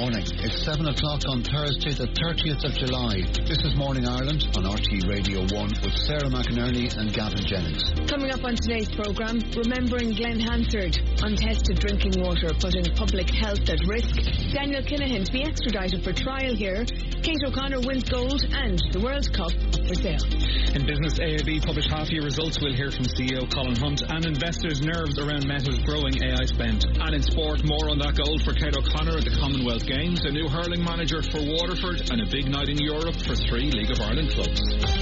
morning. It's 7 o'clock on Thursday, the 30th of July. This is Morning Ireland on RTE Radio 1 with Sarah McInerney and Gavin Jennings. Coming up on today's programme, remembering Glen Hansard. Untested drinking water putting public health at risk. Daniel Kinahan to be extradited for trial here. Kate O'Connor wins gold and the World Cup for sale. In business, AIB published half-year results. We'll hear from CEO Colin Hunt, and investors' nerves around Meta's growing AI spend. And in sport, more on that gold for Kate O'Connor at the Commonwealth Games, a new hurling manager for Waterford, and a big night in Europe for 3 League of Ireland clubs.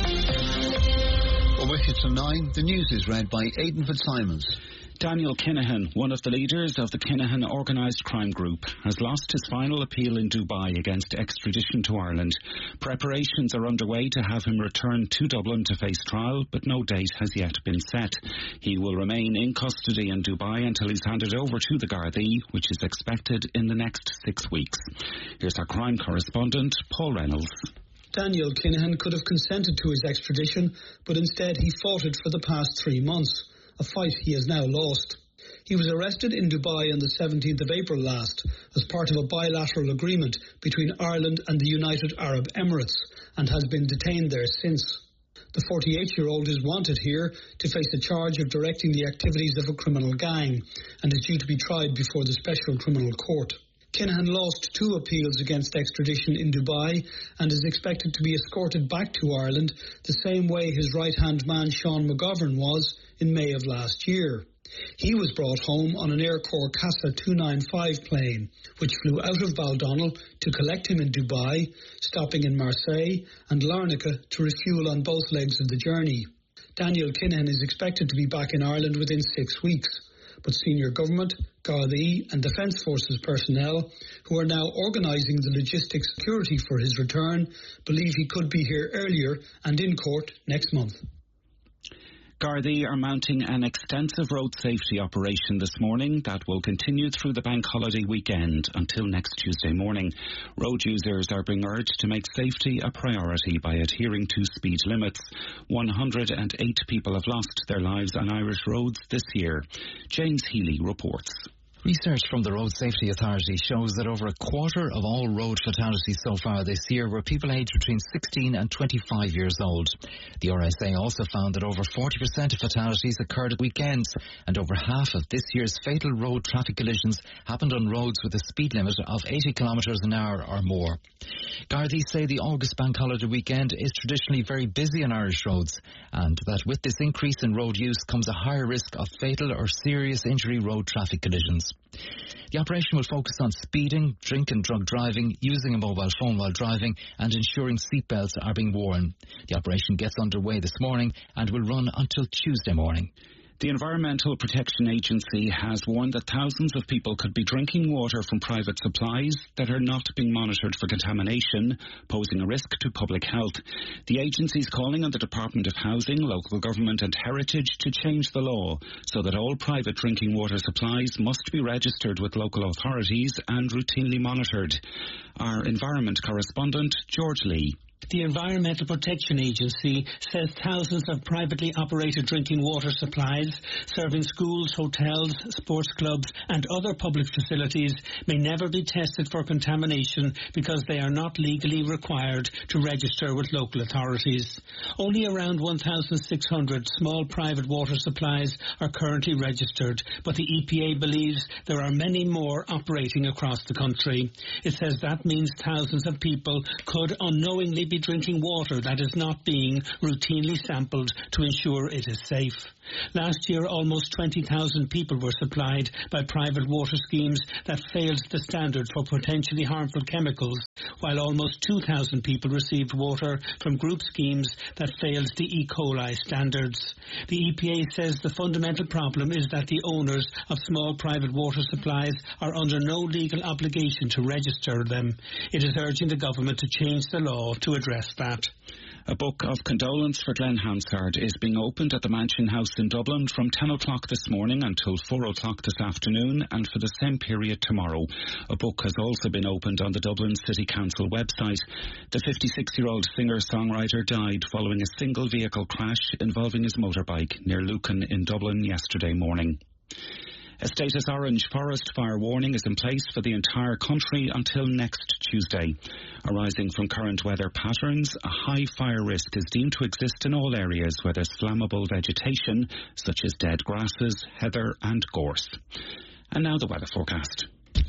Well, with you till 9, the news is read by Aidan Fitzsimons. Daniel Kinahan, one of the leaders of the Kinahan organised crime group, has lost his final appeal in Dubai against extradition to Ireland. Preparations are underway to have him return to Dublin to face trial, but no date has yet been set. He will remain in custody in Dubai until he's handed over to the Gardaí, which is expected in the next 6 weeks. Here's our crime correspondent, Paul Reynolds. Daniel Kinahan could have consented to his extradition, but instead he fought it for the past 3 months. A fight he has now lost. He was arrested in Dubai on the 17th of April last as part of a bilateral agreement between Ireland and the United Arab Emirates and has been detained there since. The 48-year-old is wanted here to face a charge of directing the activities of a criminal gang and is due to be tried before the Special Criminal Court. Kinahan lost 2 appeals against extradition in Dubai and is expected to be escorted back to Ireland the same way his right-hand man Sean McGovern was in May of last year. He was brought home on an Air Corps Casa 295 plane, which flew out of Baldonnel to collect him in Dubai, stopping in Marseille and Larnaca to refuel on both legs of the journey. Daniel Kinahan is expected to be back in Ireland within 6 weeks, but senior government, Gardaí and Defence Forces personnel, who are now organising the logistics security for his return, believe he could be here earlier and in court next month. Gardaí are mounting an extensive road safety operation this morning that will continue through the bank holiday weekend until next Tuesday morning. Road users are being urged to make safety a priority by adhering to speed limits. 108 people have lost their lives on Irish roads this year. James Healy reports. Research from the Road Safety Authority shows that over a quarter of all road fatalities so far this year were people aged between 16 and 25 years old. The RSA also found that over 40% of fatalities occurred at weekends, and over half of this year's fatal road traffic collisions happened on roads with a speed limit of 80 kilometres an hour or more. Gardaí say the August bank holiday weekend is traditionally very busy on Irish roads, and that with this increase in road use comes a higher risk of fatal or serious injury road traffic collisions. The operation will focus on speeding, drink and drug driving, using a mobile phone while driving and ensuring seatbelts are being worn. The operation gets underway this morning and will run until Tuesday morning. The Environmental Protection Agency has warned that thousands of people could be drinking water from private supplies that are not being monitored for contamination, posing a risk to public health. The agency is calling on the Department of Housing, Local Government and Heritage to change the law so that all private drinking water supplies must be registered with local authorities and routinely monitored. Our environment correspondent, George Lee. The Environmental Protection Agency says thousands of privately operated drinking water supplies serving schools, hotels, sports clubs and other public facilities may never be tested for contamination because they are not legally required to register with local authorities. Only around 1,600 small private water supplies are currently registered, but the EPA believes there are many more operating across the country. It says that means thousands of people could unknowingly be drinking water that is not being routinely sampled to ensure it is safe. Last year, almost 20,000 people were supplied by private water schemes that failed the standard for potentially harmful chemicals, while almost 2,000 people received water from group schemes that failed the E. coli standards. The EPA says the fundamental problem is that the owners of small private water supplies are under no legal obligation to register them. It is urging the government to change the law to address that. A book of condolence for Glen Hansard is being opened at the Mansion House in Dublin from 10 o'clock this morning until 4 o'clock this afternoon and for the same period tomorrow. A book has also been opened on the Dublin City Council website. The 56-year-old singer-songwriter died following a single vehicle crash involving his motorbike near Lucan in Dublin yesterday morning. A status orange forest fire warning is in place for the entire country until next Tuesday. Arising from current weather patterns, a high fire risk is deemed to exist in all areas where there's flammable vegetation, such as dead grasses, heather and gorse. And now the weather forecast.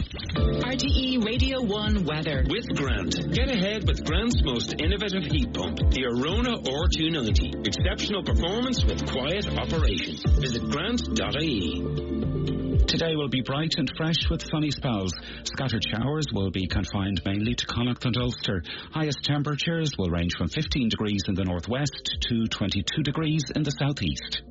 RTE Radio 1 weather. With Grant. Get ahead with Grant's most innovative heat pump, the Arona R290. Exceptional performance with quiet operation. Visit grant.ie. Today will be bright and fresh with sunny spells. Scattered showers will be confined mainly to Connacht and Ulster. Highest temperatures will range from 15 degrees in the northwest to 22 degrees in the southeast.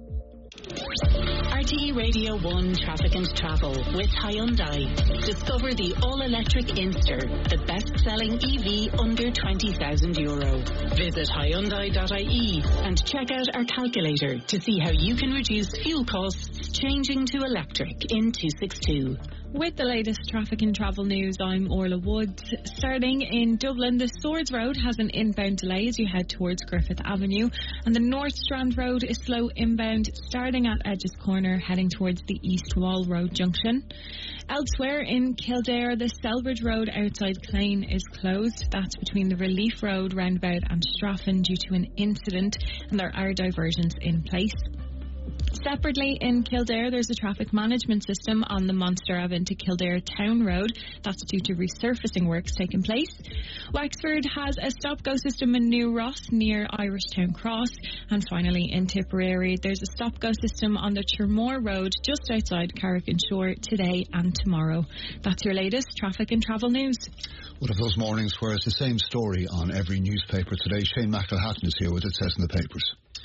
RTE Radio 1 Traffic and Travel with Hyundai. Discover the all-electric Inster, the best-selling EV under €20,000. Visit Hyundai.ie and check out our calculator to see how you can reduce fuel costs changing to electric in 262. With the latest traffic and travel news, I'm Orla Woods. Starting in Dublin, the Swords Road has an inbound delay as you head towards Griffith Avenue, and the North Strand Road is slow inbound starting at Edges Corner heading towards the East Wall Road junction. Elsewhere in Kildare, the Selbridge Road outside Clane is closed. That's between the Relief Road roundabout and Straffan due to an incident, and there are diversions in place. Separately in Kildare, there's a traffic management system on the Monster Ave to Kildare Town Road. That's due to resurfacing works taking place. Wexford has a stop-go system in New Ross near Irish Town Cross. And finally in Tipperary, there's a stop-go system on the Chermore Road just outside Carrick-on-Shore today and tomorrow. That's your latest traffic and travel news. One of those mornings where it's the same story on every newspaper today. Shane McElhatton is here with it says in the papers.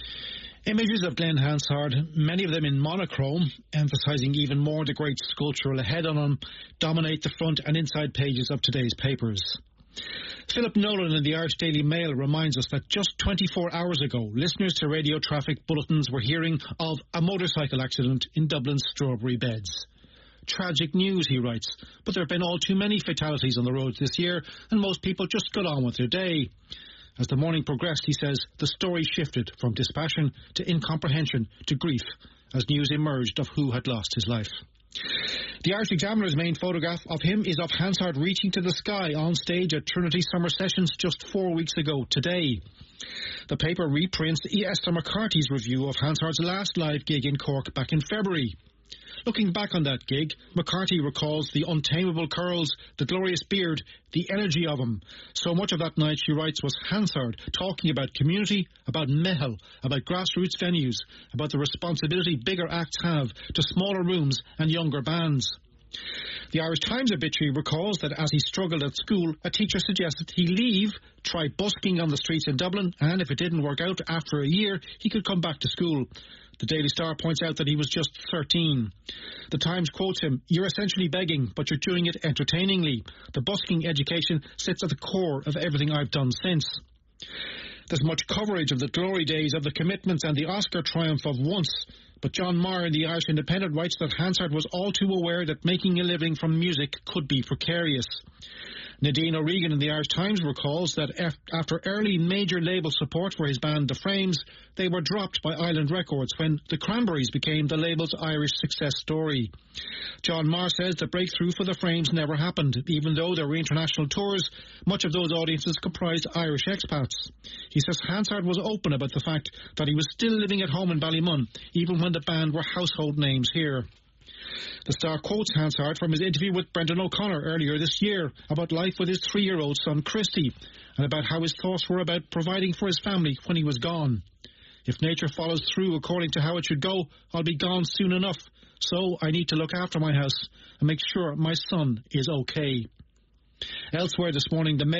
Images of Glen Hansard, many of them in monochrome, emphasising even more the great sculptural head on them, dominate the front and inside pages of today's papers. Philip Nolan in the Irish Daily Mail reminds us that just 24 hours ago, listeners to radio traffic bulletins were hearing of a motorcycle accident in Dublin's Strawberry Beds. Tragic news, he writes, but there have been all too many fatalities on the roads this year, and most people just got on with their day. As the morning progressed, he says, the story shifted from dispassion to incomprehension to grief as news emerged of who had lost his life. The Irish Examiner's main photograph of him is of Hansard reaching to the sky on stage at Trinity Summer Sessions just 4 weeks ago today. The paper reprints Esther McCarthy's review of Hansard's last live gig in Cork back in February. Looking back on that gig, McCarthy recalls the untamable curls, the glorious beard, the energy of him. So much of that night, she writes, was Hansard talking about community, about metal, about grassroots venues, about the responsibility bigger acts have to smaller rooms and younger bands. The Irish Times obituary recalls that as he struggled at school, a teacher suggested he leave, try busking on the streets in Dublin, and if it didn't work out after a year, he could come back to school. The Daily Star points out that he was just 13. The Times quotes him, "You're essentially begging, but you're doing it entertainingly. The busking education sits at the core of everything I've done since." There's much coverage of the glory days of the commitments and the Oscar triumph of Once, but John Marr in the Irish Independent writes that Hansard was all too aware that making a living from music could be precarious. Nadine O'Regan in the Irish Times recalls that after early major label support for his band The Frames, they were dropped by Island Records when The Cranberries became the label's Irish success story. John Marr says the breakthrough for The Frames never happened. Even though there were international tours, much of those audiences comprised Irish expats. He says Hansard was open about the fact that he was still living at home in Ballymun, even when the band were household names here. The Star quotes Hansard from his interview with Brendan O'Connor earlier this year about life with his 3-year-old son Christy and about how his thoughts were about providing for his family when he was gone. "If nature follows through according to how it should go, I'll be gone soon enough. So I need to look after my house and make sure my son is okay." Elsewhere this morning, the